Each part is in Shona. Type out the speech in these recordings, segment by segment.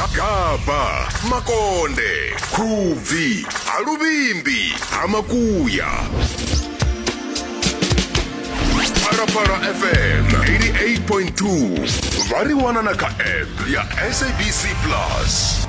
Magaba, Makonde, Khuvi, Alubimbi, Amakuya. Para FM 88.2. Variwana na ka app ya SABC Plus.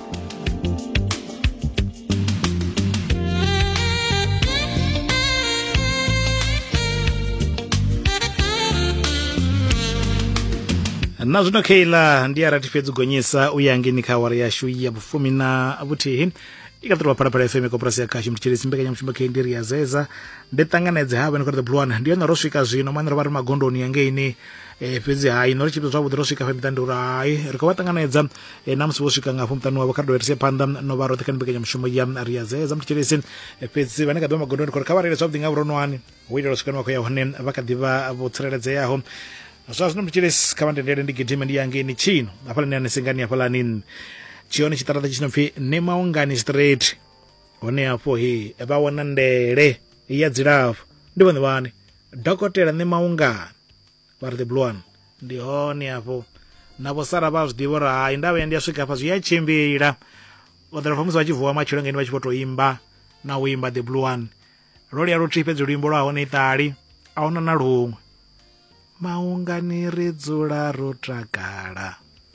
Nazvino Kayla ndiye ratifedza gonyesa uyangeni kawara yashu ya bufumi na vutihi ikatirwa para FM koprasi yakashi mchirisi mbekanya mchumba kendiri ya zeza ndetanganedze hava ni the blue one ndiyo narosvika zvino manira vari magondoni yangeini pedzi hai nori chipto zvavudzi rosvika famidandura hai rikawatanganedza namusi vosvika ngapo mutano wavo kadoverise panda novaro tekani mbekanya mchumba ya ria zeza mchirisi pedzi vanenge dwa magondoni kori kavarire zvavudzi ngavronoani wira rosvika nwako yahone vakadiva votsireredzeyaho zvazvino mchirisi kavandendere ndigidhime ndiyangeni chino apalani anesengani apalani chione chitarata chinobvi nemaungani straight one apo he vaona ndere yadzirapo ndivone vane dhokotera nemaungani vari the blue one ndihone apo navosara vazvidivora hai ndava yandiyasvika apa zviyachimbira vadarafamuse vachivhuwa machiro ngeni vachipotoimba nauimba the blue one rori yarotipedza ruimbo rwaho neitari aona narumwe maungani ridzura rotakara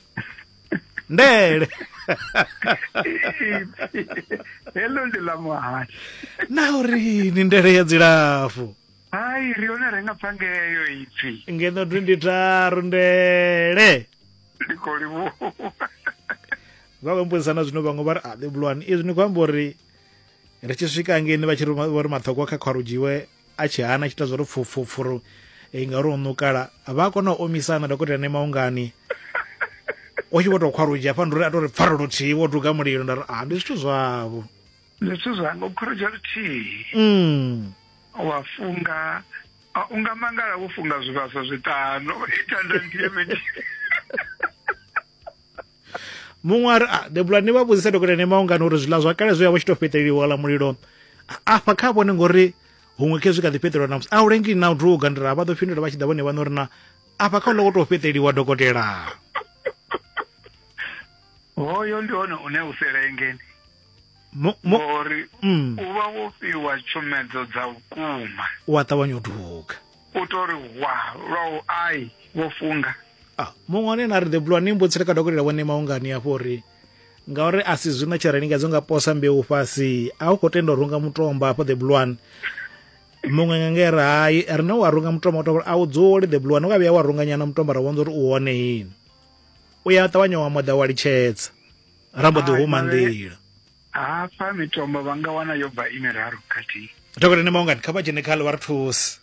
ndere hello ndilamuhani naurini ndere yadzirafu hai riona renga pangeyo ipi ngeno 23 ndere ndikolivo vakambodzana zvino vamwe vari the blue one izvi nikwambori richisvika ngeni vachiri mathoko akakwarujiwe achihana chita zvori pfupfupfuru ingaronokala vakona omisana dokotera nemaungani ochivotokwaruja pandori atori pfaro rutii wotuka muliro ndari handizvito zvavo ndizvo zvangu kuruja rutii wafunga ungamangala kufunga zvivasa zvitano itandandiyemedi mumwe ari the blue one nivabuzisa dokotera nemaungani uri zvila zvakale zvoya vochitopeteliwala muliro apa kapo nengori humwe kezvika dhipeterwa namusi aurengi naudrugandira avatopindura vachida vone vanorina apa kaula kutopeteliwa dhokotera hoyo ndiona une userengeni ori uva wofiwa chumedzo dzaukuma watavanyotuka utori rau ai vofunga mumwe wanena ari the blue one nimbotsireka dhokotera wane maungani yapori ngauri asi zvina charaninga dzongaposa mbeu pasi aukotenda runga mutomba apo the blue one mumwe ngangera hai rina warunga mutomba utopora audzori the blue one ukavya warunga nyana mutomba rawonzo uri uone hini uya tavanyowa moda walichetsa rambo dhihuma ndira apa mitombo vangawana yobva ine raro kati dhokotera nemaungani kapajenekali vari tusi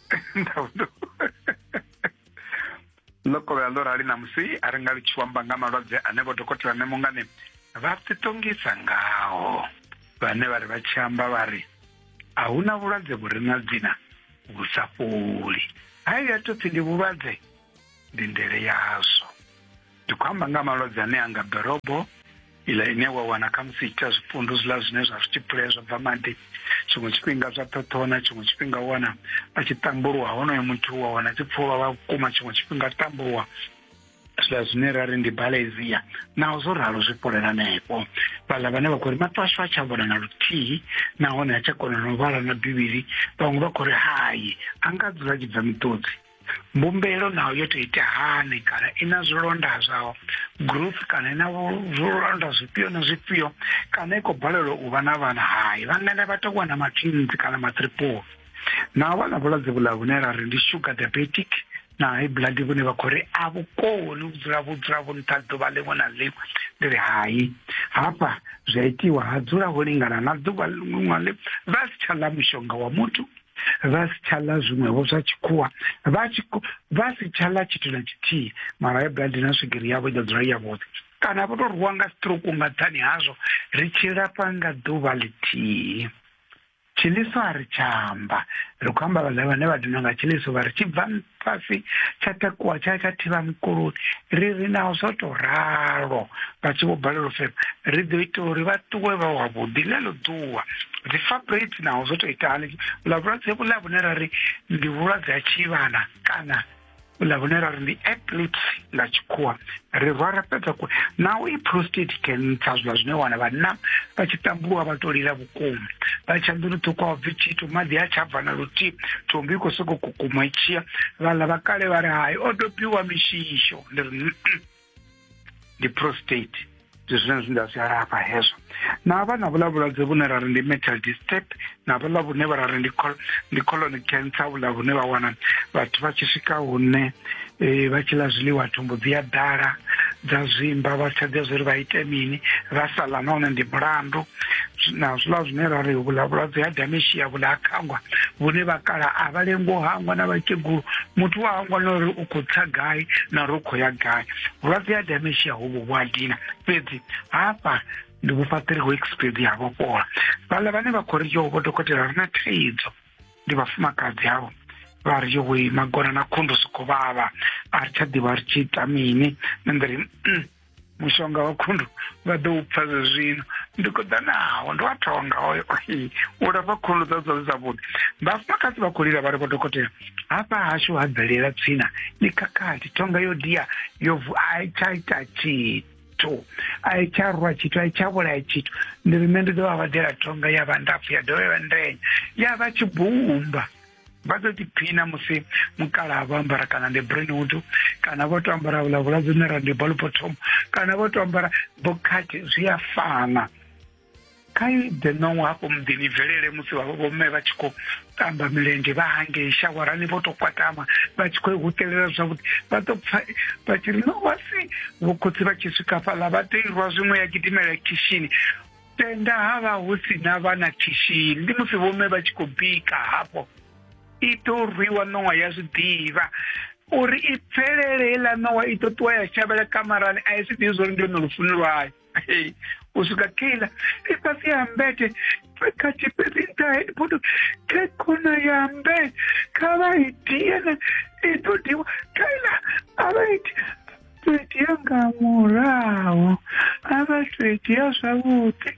lokove alorali namusi aringa lichiwamba nga malwadze aneko dhokotera nemaungani vapfitongisa ngawo vane vari vachamba vari hauna vulwadze burina dzina husapoli hai yatoti ndi vulwadze ndi ndere yazvo ndikwamba nga malwadze ane anga berobo ila ine wawana kamusiita zvipundu zvila zvine zvazvichipulaya zvabva mande chimwe chipinga zvatotona chimwe chipinga wana achitamburwa honoyo muntu wawana chipfuva vakuma chimwe chipinga tamburwa zvila zvine rari ndi baleziya nawo zoralo zviporera nepo vala vane vakori matwasho achavona narutii nahone achakona novala nabhiviri vamwe vakori hai angadzura achibva mitodzi mbumbelo nawo yotoita hane kana ina zvironda zvavo gurupu kana ina zvironda zvipiyo nezvipiyo kana ikobhalelwa uva navana hai vangana vatowana matwins kana matriple nawo vana vulwadze vula vune rari ndi sugar diabetic na high blood vune vakore avukoni kudzuravo nitadhuva limwe nalimwe ndiri hai hapa zvaitiwa hadzura kuningana nadhuva limwe nalimwe vasichala mushonga wa mutu vasichala zvimwevo zvachikuwa vasichala chito nachitii mara yeblood nasvigiri yavo idadzura yavoti kana votorwa nga stroke ungatani hazvo richirapa nga dhuva litii chiliso harichamba rikuhamba vane vadinonga chiliso varichibva pasi chatakuwa chachativa mukuruni riri nawo zvotoraro vachivobhalero fema ridzoita uri vatuwe vawabudi lelo dhuwa rifabrate nawo zvotoita hani vulavulwadze vulavune rari ndi vulwadze achivana kana ulavonera ri ndi epilepsy nga chikhuwa ri rwara pedza ku nawo prostate cancer zwa zwine wana vhanna vha tshi tambuluwa vha to lila vhukuma vha tsha nḓuni ṱhukwa bvi tshithu maḓi a tsha bva na lutihi thumbu i khou sokou kukuma i tshiya vhaḽa vha kale vha ri hayi o tou piwa mishisho ndi prostate zwine zwine zwi alafha hezwo na vha na vhuḽa vhune ra ri ndi metal disturb na vhuḽa vhune vha ri ndi colon cancer vhuḽa vhune vha wana vhathu vha tshi swika hune vha tshi ḽa zwiḽiwa thumbu dzi ya ḓala dza zwimba vha tshaḓe zwi ri vha ite mini vha sala nahone ndi mulandu na zwiḽa zwine ra ri vhulwadze ha dementia vhula khangwa vhune vha kala a vha lengo hangwa na vhakegulu muthu wa hangwa na uri u khou tsa gai na ri u khou ya gai vhulwadze ha dementia hovhu vhu a dina fhedzi hafha ndi vhufaṱiri ho expert ya vhofhola vhaḽa vhane vha khou ri yo vho dokotela ri na thaidzo ndi vhafumakadzi havho vha ri yo magona na khundu soko vhavha a ri tsha ḓivha ri tshi ita mini nandri mushonga wa khundu vha ḓo u pfa zwino ndi khou ḓa nawo ndi wa thonga hoyo u lafha khundu dza dzone dzavhuḓi vhafumakadzi vha khou lila vha ri vho dokotela hafha hashu ha bvelela tsina ni khakhathi thonga yo dia yo a i tsha ita tshithu a i tsha rwa tshithu a i tsha vhulaya tshithu ndi ri nṋe ndi ḓo vha vhadela thonga ya vha ndapfu ya dovha ya vha ndenya ya vha tshibumba vha ḓo ḓiphina musi mukala vho ambara kana ndi Brentwood kana vho to ambara vhulwadze vhune ra ndi ball bottom kana vho to ambara bokhathi zwi a fana kai de no hapo mdini velele musi vho mme vha tshi khou tamba milenzhe vha hange shawarani vho to kwatama vha tshi khou hutelela zwavhuḓi vha ḓo pfa vha tshi ri no wasi vho khotsi vha tshi swika fhaḽa vha teirwa zwiṅwe ya gidimela kishini tenda havha hu sina vhana kishini ndi musi vho mme vha tshi khou bika hapo ito rwiwa nowa ya zwiḓivha uri i pfelele heiḽa nowa i ḓo ṱuwa ya shavhela kamarani a i si ḓivhi zwori ndi yone lufuno lwayo u swika kila i fhasi ya mbete kha tshipiri ntahe bodo kha khona ya mbete kha vha itiene i ḓo ḓiwa khaila a vha iti twetia nga muraho a vha twetia zwavhuḓi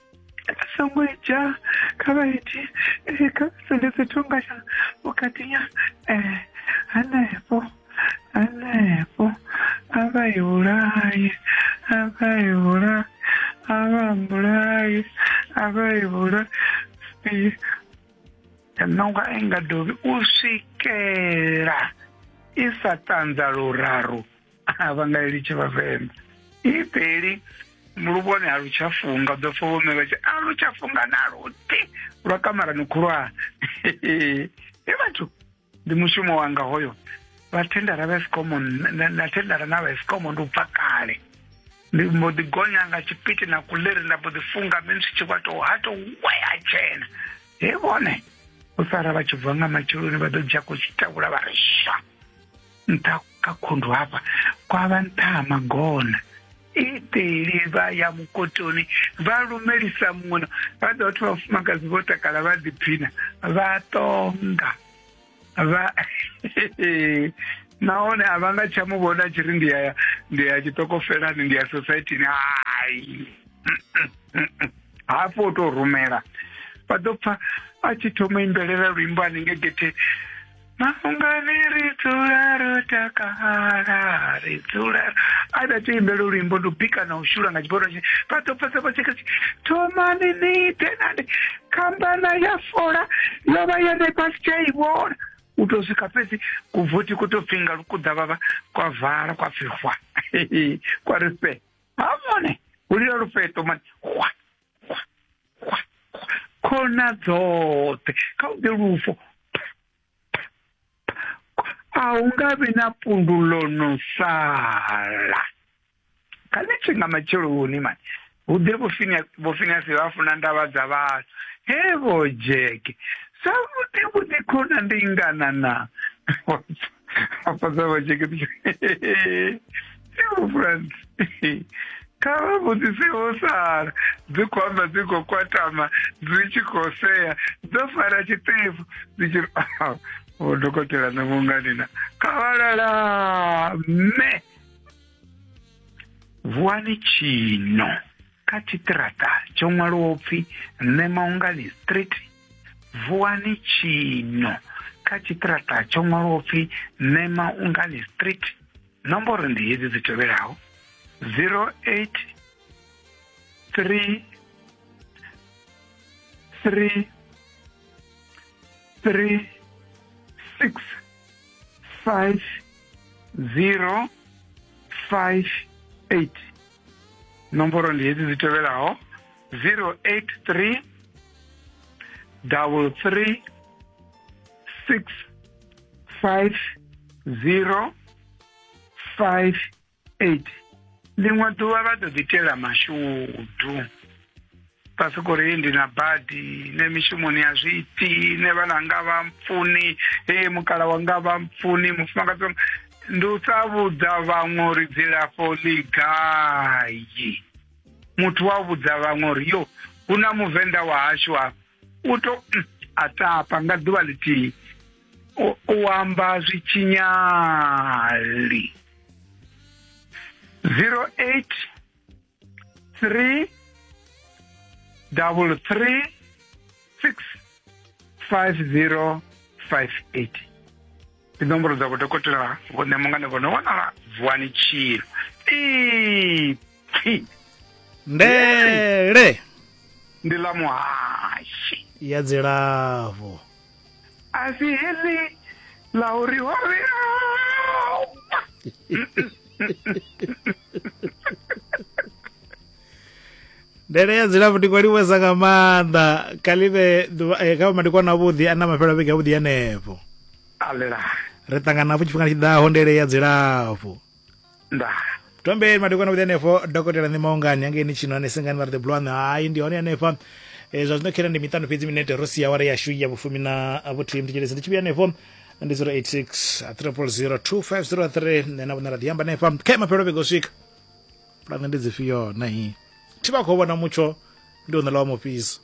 songo ita kha vha iti kha sendetse thonga sha vhukatinya hanefho a vha i vhulaye a vha i vhulaye a vha mbulaye a vha i vhulaye noga i nga dovhi u swikela i sa ṱanza luraru a vha nga litshe vhavenḓa i peli muluvhone a lutshafunga ḓo pfa vhome vha tshi a lutshafunga na luti lwa kamarani khulwane vhathu ndi mushumo wanga hoyo vathendara vha Eskom na thendara na vha Eskom ndi ubva kale ndi mbo ḓi gonya nga tshipiti na kuleri nda mbo ḓi funga mini zwi tshi kwato hato waya tshena he vhone u sara vha tshi bva nga matsheloni vha ḓo dzhia kutshitabula vha ri sha nṱha kha khundu hafha kwa vha nṱha ha magona iteli vha ya mukotoni vha lumelisa muno vha ḓo vhathu vhafumakadzi vho takala vha ḓiphina vha tonga vha nahone a vha nga tsha muvhona tshi ri ndi ya tshitokofelani ndi ya society ni hayi hafho u tou rumela vha ḓo pfa a tshi thoma imbelela luimbo haningei getheni mafungani ri dzula ro takala ri dzula a ḓa tshi imbela luimbo ndi u bika na u shula nga tshiboro tshi vha ḓo pfesa vha tshi kha thomani ni ite nandi khambana ya fola yo vha yone fhasi tsha i vhona u tou swika fhedzi kuvothi ku tou pfinga ku ḓa vhavha kwa vala kwa pfihwa kwa ri fhe ha vhone hu lila lufheṱo mani hwa khona dzoṱhe kha u ḓe lufo a hu nga vi na pundu ḽo no sala kani tshi nga matsheloni mani hu ḓe vhofinasi vha funa ndavha dza vhathu he vho jeke savhuḓi khona ndi ngana na afha dza vho jeke friends kha vha vhudzise vho sala dzi khou amba dzi khou kwatama dzi tshi khou sea dzo fara tshiṱefu dzi tshi o dokotela na munganina kavalala me vuani chino kha tshiṱirata tsho ṅwaliwaho pfhi Nemaungani Street vuani chino kha tshiṱirata tsho ṅwalwa upfhi Nema Ungani Street. Nomboro ndi hedzi dzi tevhelaho 083 3 6 5 0 5 8. Nomboro ndi hedzi dzi tevhelaho 083 3 6 5 0 5 8. Ḽiṅwe ḓuvha vha ḓo ḓitela mashudu pasokori ndi na badi ne mishumoni ya zwiiti ne vhana nga vha mpfuni mukala wanga vha mpfuni mufumakadzi ndi u sa vhudza vhaṅwe uri dzilafho ḽi gai. Muthu wa vhudza vhaṅwe uri yo hu na muvenḓa wa hashu u to a tapa nga ḓuvha ḽithihi u amba zwitsinyali. 083 3 6 5 0 5 8. Inomboro dza kudokotela Vho Nema Ungani vho no wanala Vuwani Tshilo. Ndele ndi ḽa muhashi ya dzilafho a si heḽi ḽa uri hori ndele ya dzilafho ndi kwaliwesa nga maanḓa kalive kha madikwana avhuḓi a na mafhelo vhege avhuḓi hanefho. alela ri ṱangana afho tshifhinga tshiḓaho ndele ya dzilafho tombeni madikwana avhuḓi hanefo dokotela Nema Ungani angeni tshino anesengani vha ri the blue hayi ndi hone hanefha zwa zwino khera ndi miṱanu fhedzi minete ro sia awara yashu ya vhufumi na vhuthihi mthetshelesi ndi tshi vhuya hanefho ndi 086 000 2503 nena vhona radi yamba hanefha kha mafhelo vhege u swika puḽane ndi dzifhio na hii thi vha khou vhona mutsho ndi hone lawa mufhiso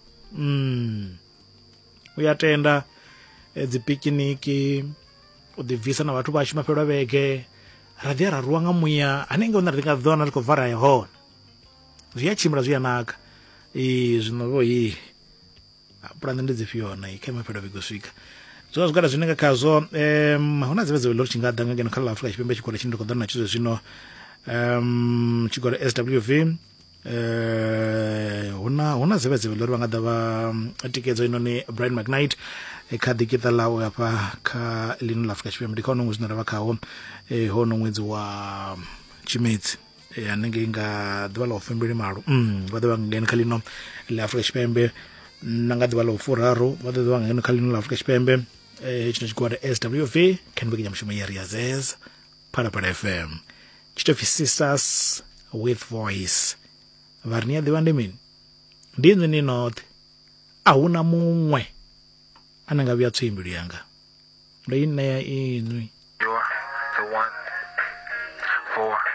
u ya tenda dzi pikiniki u ḓibvisa na vhathu vhashu mafhelo vhege radhi ya raruwa nga muya hanenge hune ri nga ḓiwana ri khou vara hone zwi a tshimbila zwi a naka zwino vho puḽane ndi dzifhio na kha mafhelo vhege u swika zwo zwigwada zwine nga khazwo hu na dzivhe ḽo ri tshi nga ḓa nga ngeno kha ḽa Afrika Tshipembe tshigwada tshine ri khou ḓa natsho zwino tshigwada SWV huna dzivhe ḽo ri vha nga ḓa vha tikedzo inoni Brian McKnight kha ḓikiṱa ḽawe hafha kha ḽino ḽa Afrika Tshipembe ndi kha ṅwedzi une ra vha khawo hono ṅwedzi wa Tshimedzi hanengei nga ḓuvha ḽa u 28 vha ḓo vha ngeno kha ḽino ḽa Afrika Tshipembe na nga ḓuvha ḽa u 4 vha ḓo vha ngeno kha ḽino ḽa Afrika Tshipembe tshino tshigwada SWV kha ni vhekanya mushumo ya Riazes Phalaphala FM tshitopfi Sisters with Voice vha ri ni a ḓivha ndi mini ndi inwi ni noṱhe a huna muṅwe ane nga vhuya tsumbilu yanga ndo i ṋea inwi. You are the one for